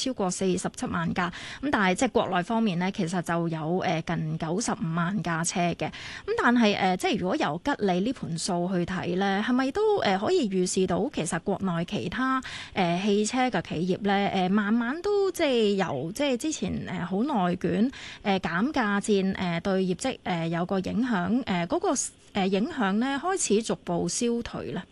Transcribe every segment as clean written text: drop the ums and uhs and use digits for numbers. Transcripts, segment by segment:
超過47萬架，咁但係即係國內方面咧，其實就有近95萬架車嘅。咁但係即係如果由吉利呢盤數去睇咧，係咪都可以預示到其實國內其他汽車嘅企業咧慢慢都即係由即係之前好內卷減價戰對業績有個影響嗰個影響咧開始逐步消退咧？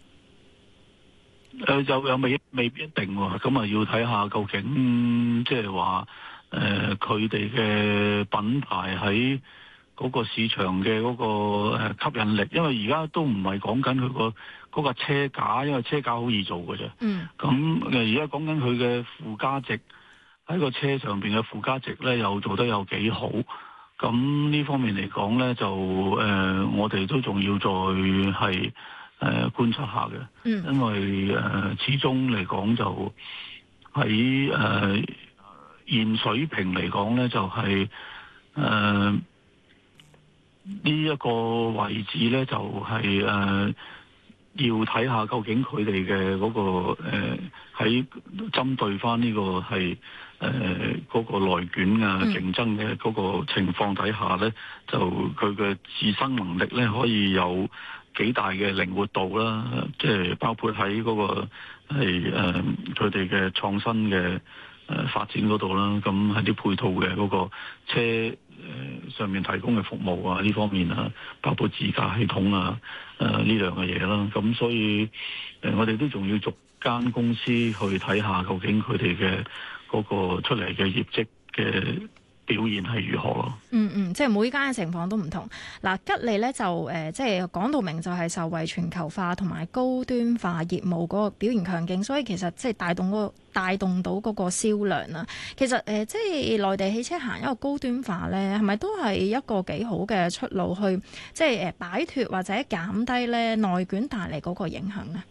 就未必一定喎，咁啊要睇下究竟即係話佢哋嘅品牌喺嗰個市場嘅嗰個吸引力，因為而家都唔係講緊佢嗰個車架，因為車架好易做嘅啫。咁而家講緊佢嘅附加值，喺個車上邊嘅附加值咧，又做得有幾好。咁呢方面嚟講咧，就我哋都仲要再係觀察下嘅，因為始終嚟講就喺現水平嚟講咧，就係呢一個位置咧，就係要睇下究竟佢哋嘅嗰個喺針對翻呢個係嗰個內卷啊競爭嘅嗰個情況底下咧，就佢嘅自身能力咧可以有幾大嘅靈活度啦，即係包括喺嗰個係佢哋嘅創新嘅發展嗰度啦，咁喺啲配套嘅嗰個車上面提供嘅服務啊呢方面啊，包括自駕系統啊呢樣嘅嘢啦，咁所以我哋都仲要逐間公司去睇下究竟佢哋嘅嗰個出嚟嘅業績嘅表現係如何咯？ 即係每間嘅情況都唔同。嗱，吉利咧就即係講到明就係受惠全球化同埋高端化業務嗰個表現強勁，所以其實即係帶動到嗰個銷量啦。其實即係內地汽車行一個高端化咧，係咪都係一個幾好嘅出路去即係擺脫或者減低咧內卷帶嚟嗰個影響咧？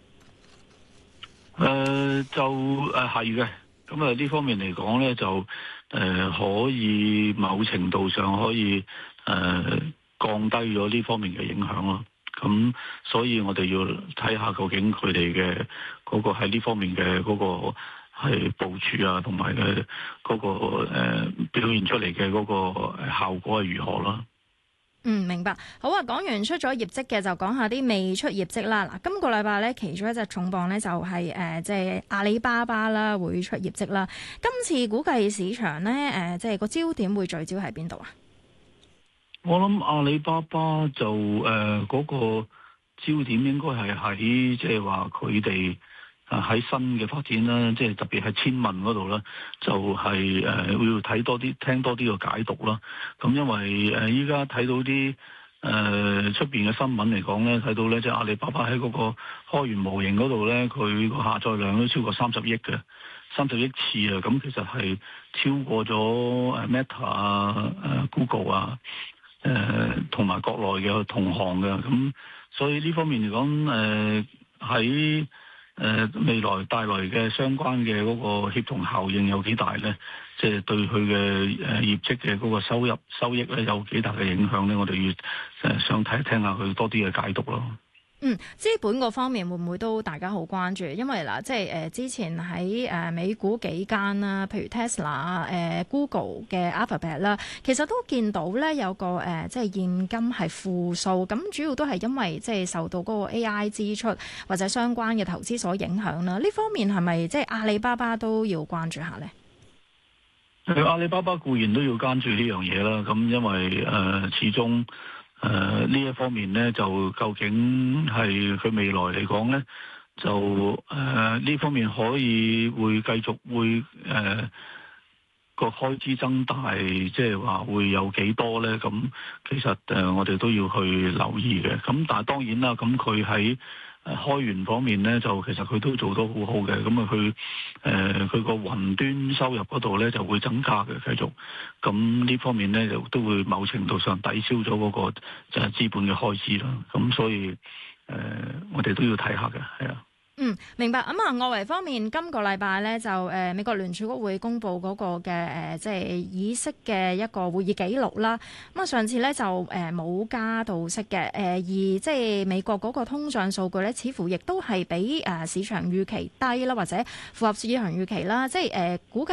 就係嘅。咁呢方面嚟講咧，就可以某程度上可以降低咗呢方面嘅影響咯。咁所以我哋要睇下究竟佢哋嘅嗰個喺呢方面嘅嗰個係部署啊，同埋嘅嗰個表現出嚟嘅嗰個效果係如何啦。 明白。好啊，講完出咗業績嘅，就講下啲未出業績啦。嗱，今個禮拜咧，其中一隻重磅咧就係即係阿里巴巴啦，會出業績啦。今次估計市場咧即係個焦點會聚焦喺邊度啊？ 我諗阿里巴巴就嗰個焦點應該係喺即係話佢哋喺新嘅發展啦，即係特別係千問嗰度啦，就係要睇多啲、聽多啲嘅解讀啦。咁因為依家睇到啲出邊嘅新聞嚟講咧，睇到咧即係阿里巴巴喺嗰個開源模型嗰度咧，佢個下載量都超過30億嘅，30億次啊！咁其實係超過咗Meta 啊、Google 啊。同埋國內嘅同行嘅，咁所以呢方面嚟講，喺未來帶來嘅相關嘅嗰個協同效應有幾大呢？即係對佢嘅業績嘅嗰個收益咧有幾大嘅影響呢？我哋要想聽下佢多啲嘅解讀咯。 資本嗰方面會唔會都大家好關注？因為嗱，即係之前喺美股幾間啦，譬如 Tesla、Google 嘅 Alphabet 啦，其實都見到咧有個即係現金係負數，咁主要都係因為即係受到嗰個 AI 支出或者相關嘅投資所影響啦。呢方面係咪即係阿里巴巴都要關注下咧？ 阿里巴巴固然都要關注呢樣嘢啦，咁因為始終。呢一方面呢，就究竟係佢未來嚟講呢，就呢方面可以會繼續會個開支增大，即係話會有幾多呢？咁其實我哋都要去留意嘅。咁但係當然啦，咁佢喺開源方面呢，就其實佢都做得好好嘅。咁啊，佢個雲端收入嗰度呢就會增加嘅，繼續。咁呢方面呢，就都會某程度上抵消咗嗰個就係資本嘅開支啦。咁所以我哋都要睇下嘅，係啊。 明白。咁外圍方面，今個禮拜咧就美國聯儲局會公布嗰個嘅即係議息嘅一個會議記錄啦。咁上次咧就冇加到息嘅，而即係美國嗰個通脹數據咧，似乎亦都係比市場預期低啦，或者符合市場預期啦。即係估計。